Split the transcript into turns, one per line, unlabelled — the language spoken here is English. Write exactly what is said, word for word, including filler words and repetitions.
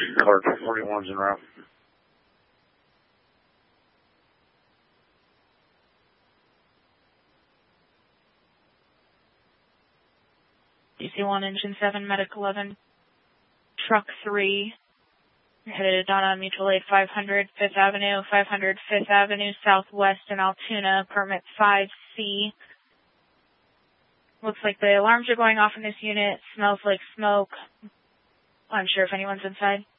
Car two forty-one's en route.
D C one, Engine seven, Medic eleven, Truck three, headed on Mutual Aid five hundred, fifth Avenue, five hundred, fifth Avenue, Southwest in Altoona, permit five C. Looks like the alarms are going off in this unit. Smells like smoke. Unsure if anyone's inside.